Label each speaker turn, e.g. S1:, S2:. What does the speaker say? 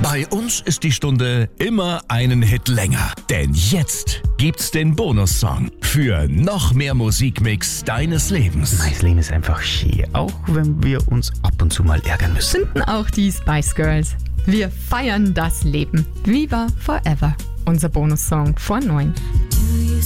S1: Bei uns ist die Stunde immer einen Hit länger. Denn jetzt gibt's den Bonussong für noch mehr Musikmix deines Lebens.
S2: Das Leben ist einfach schön, auch wenn wir uns ab und zu mal ärgern müssen.
S3: Finden auch die Spice Girls. Wir feiern das Leben. Viva Forever. Unser Bonussong vor 9.